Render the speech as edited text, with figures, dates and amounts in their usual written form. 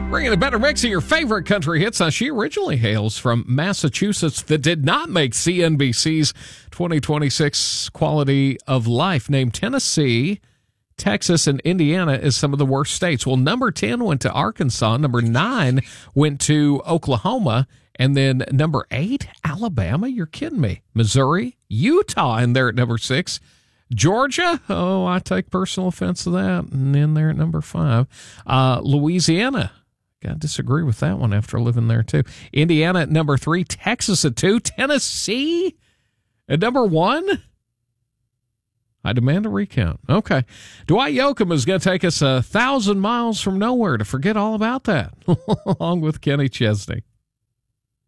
Bringing a better mix of your favorite country hits. Now, she originally hails from Massachusetts that did not make CNBC's 2026 Quality of Life. Named Tennessee, Texas, and Indiana as some of the worst states. Well, number 10 went to Arkansas. Number 9 went to Oklahoma. And then number 8, Alabama. You're kidding me. Missouri, Utah in there at number 6. Georgia, oh, I take personal offense to that. And in there at number 5. Louisiana. Got to disagree with that one after living there, too. Indiana at number 3. Texas at 2. Tennessee at number 1. I demand a recount. Okay. Dwight Yoakam is going to take us 1,000 miles from nowhere to forget all about that, along with Kenny Chesney.